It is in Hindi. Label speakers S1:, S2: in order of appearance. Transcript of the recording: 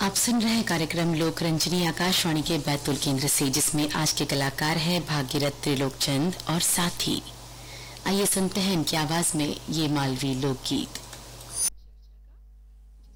S1: आप सुन रहे हैं कार्यक्रम लोक रंजनी आकाशवाणी के बैतूल केंद्र से, जिसमें आज के कलाकार हैं भागीरथ त्रिलोकचंद और साथी। आइए सुनते हैं इनकी आवाज में ये मालवी लोकगीत।